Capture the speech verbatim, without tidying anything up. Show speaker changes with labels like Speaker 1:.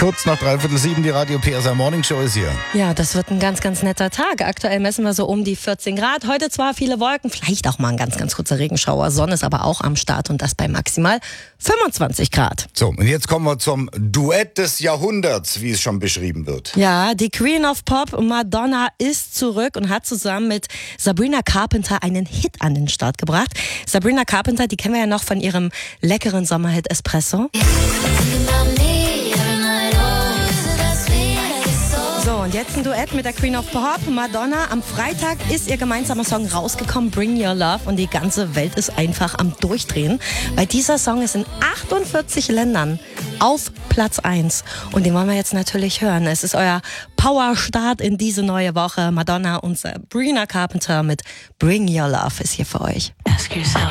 Speaker 1: Kurz nach dreiviertel sieben, die Radio P S A Morning Show ist hier.
Speaker 2: Ja, das wird ein ganz, ganz netter Tag. Aktuell messen wir so um die vierzehn Grad. Heute zwar viele Wolken, vielleicht auch mal ein ganz, ganz kurzer Regenschauer. Sonne ist aber auch am Start und das bei maximal fünfundzwanzig Grad.
Speaker 1: So, und jetzt kommen wir zum Duett des Jahrhunderts, wie es schon beschrieben wird.
Speaker 2: Ja, die Queen of Pop, Madonna, ist zurück und hat zusammen mit Sabrina Carpenter einen Hit an den Start gebracht. Sabrina Carpenter, die kennen wir ja noch von ihrem leckeren Sommerhit Espresso. So, und jetzt ein Duett mit der Queen of Pop, Madonna. Am Freitag ist ihr gemeinsamer Song rausgekommen, Bring Your Love. Und die ganze Welt ist einfach am Durchdrehen. Weil dieser Song ist in achtundvierzig Ländern auf Platz eins. Und den wollen wir jetzt natürlich hören. Es ist euer Powerstart in diese neue Woche. Madonna und Sabrina Carpenter mit Bring Your Love ist hier für euch. Ask yourself.